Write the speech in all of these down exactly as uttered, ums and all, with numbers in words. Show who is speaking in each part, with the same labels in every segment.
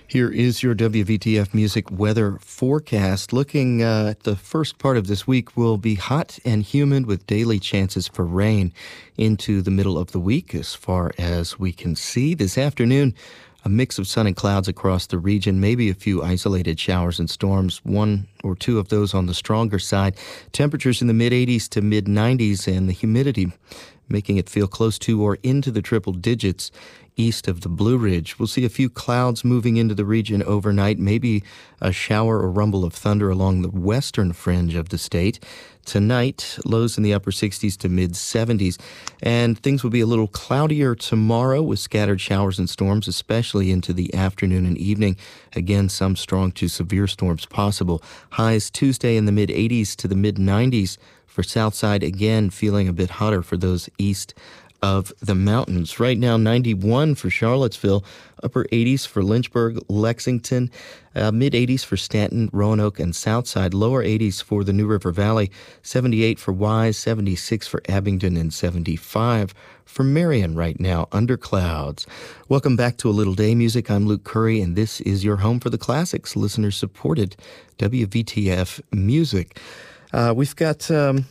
Speaker 1: Here is your W V T F Music weather forecast. Looking uh, at the first part of this week will be hot and humid with daily chances for rain into the middle of the week as far as we can see. This afternoon, a mix of sun and clouds across the region, maybe a few isolated showers and storms, one or two of those on the stronger side. Temperatures in the mid eighties to mid nineties and the humidity making it feel close to or into the triple digits east of the Blue Ridge. We'll see a few clouds moving into the region overnight, maybe a shower or rumble of thunder along the western fringe of the state. Tonight, lows in the upper sixties to mid seventies, and things will be a little cloudier tomorrow with scattered showers and storms, especially into the afternoon and evening. Again, some strong to severe storms possible. Highs Tuesday in the mid eighties to the mid nineties. For Southside, again, feeling a bit hotter for those east of the mountains. Right now, ninety-one for Charlottesville, upper eighties for Lynchburg, Lexington, uh, mid eighties for Stanton, Roanoke, and Southside, lower eighties for the New River Valley, seventy-eight for Wise, seventy-six for Abingdon, and seventy-five for Marion right now, under clouds. Welcome back to A Little Day Music. I'm Luke Curry, and this is your home for the classics, listener-supported W V T F Music. Uh, we've got um,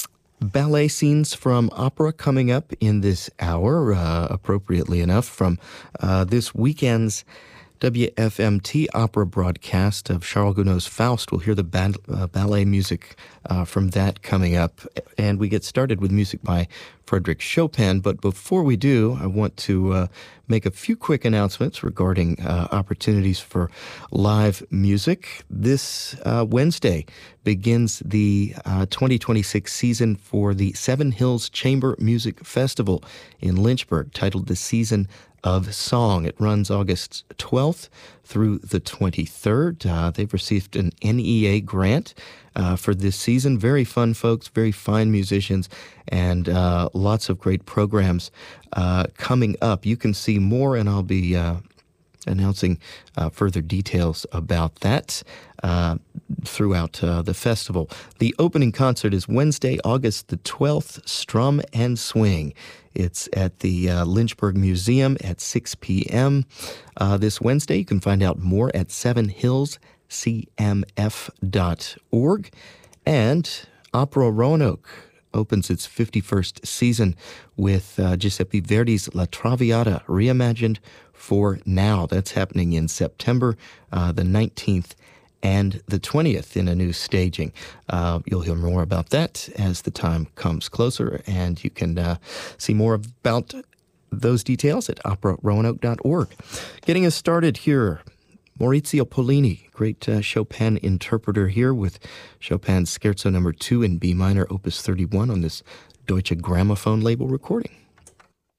Speaker 1: ballet scenes from opera coming up in this hour, uh, appropriately enough, from uh, this weekend's W F M T opera broadcast of Charles Gounod's Faust. We'll hear the ba- uh, ballet music uh, from that coming up. And we get started with music by Frédéric Chopin. But before we do, I want to uh, make a few quick announcements regarding uh, opportunities for live music. This uh, Wednesday begins the uh, twenty twenty-six season for the Seven Hills Chamber Music Festival in Lynchburg, titled The Season of Song. It runs August twelfth through the twenty-third. Uh, they've received an N E A grant uh, for this season. Very fun folks, very fine musicians, and uh, lots of great programs uh, coming up. You can see more, and I'll be uh, announcing uh, further details about that uh, throughout uh, the festival. The opening concert is Wednesday, August the twelfth, Strum and Swing. It's at the uh, Lynchburg Museum at six p.m. Uh, this Wednesday. You can find out more at seven hills c m f dot org. And Opera Roanoke opens its fifty-first season with uh, Giuseppe Verdi's La Traviata, reimagined for now. That's happening in September uh, the nineteenth and the twentieth in a new staging. Uh, you'll hear more about that as the time comes closer, and you can uh, see more about those details at opera roanoke dot org. Getting us started here, Maurizio Pollini, great uh, Chopin interpreter here with Chopin's Scherzo number two in B minor, opus thirty-one on this Deutsche Grammophon label recording.